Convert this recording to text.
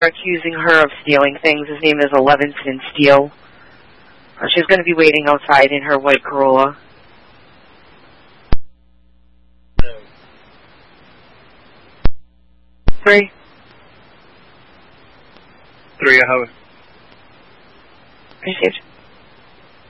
accusing her of stealing things. His name is Levinson Steele. She's going to be waiting outside in her white Corolla. 3. 3, I have it. Received.